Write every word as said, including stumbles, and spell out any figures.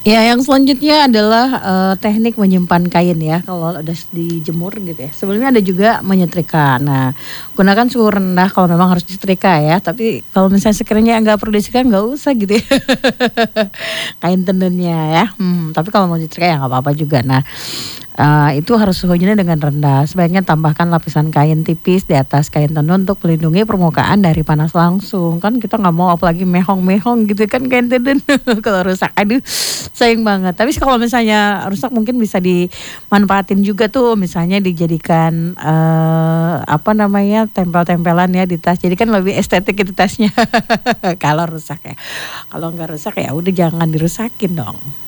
Ya, yang selanjutnya adalah uh, teknik menyimpan kain ya, kalau udah dijemur gitu ya. Sebelumnya ada juga menyetrika. Nah, gunakan suhu rendah kalau memang harus disetrika ya. Tapi kalau misalnya sekiranya nggak perlu disetrika nggak usah gitu ya. Kain tenunnya ya. Hmm, tapi kalau mau disetrika ya nggak apa-apa juga. Nah, uh, itu harus suhunya dengan rendah. Sebaiknya tambahkan lapisan kain tipis di atas kain tenun untuk melindungi permukaan dari panas langsung. Kan kita nggak mau apalagi mehong-mehong gitu kan kain tenun kalau rusak. Aduh. Sayang banget. Tapi kalau misalnya rusak mungkin bisa dimanfaatin juga tuh, misalnya dijadikan uh, apa namanya tempel-tempelan ya di tas. Jadi kan lebih estetik itu tasnya. Kalau rusak ya. Kalau nggak rusak ya udah jangan dirusakin dong.